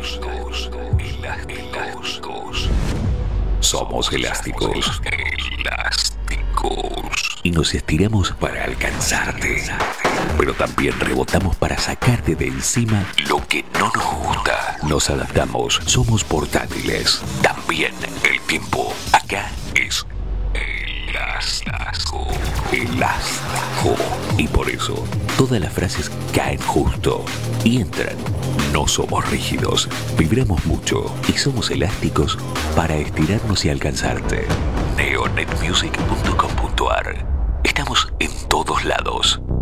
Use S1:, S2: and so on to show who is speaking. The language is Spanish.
S1: Elásticos. Somos elásticos. Y nos estiramos para alcanzarte. Pero también rebotamos para sacarte de encima lo que no nos gusta. Nos adaptamos, somos portátiles. También el tiempo acá es elástico. Elástico. Y por eso todas las frases caen justo y entran. No somos rígidos, vibramos mucho y somos elásticos para estirarnos y alcanzarte. Neonetmusic.com.ar. Estamos en todos lados.